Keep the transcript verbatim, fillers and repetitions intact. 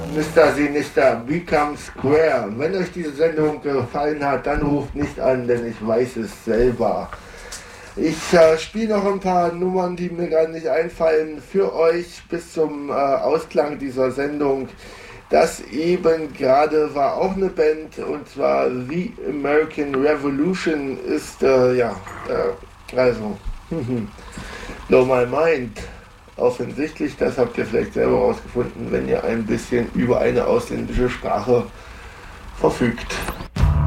Mister Sinister, Become Square. Wenn euch diese Sendung gefallen hat, dann ruft nicht an, denn ich weiß es selber. Ich äh, spiele noch ein paar Nummern, die mir gerade nicht einfallen, für euch bis zum äh, Ausklang dieser Sendung. Das eben gerade war auch eine Band, und zwar The American Revolution ist, äh, ja, äh, also, Blow My Mind. Offensichtlich, das habt ihr vielleicht selber rausgefunden, wenn ihr ein bisschen über eine ausländische Sprache verfügt.